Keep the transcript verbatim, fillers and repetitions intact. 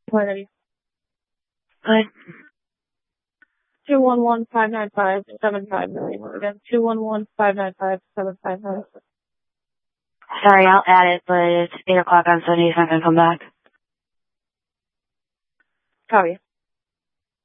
What are you? Good. Two one one five nine five seven five nine. Again, two one one five nine five seven five nine. Sorry, I'll add it, but it's eight o'clock on Sunday. He's not gonna come back. Copy.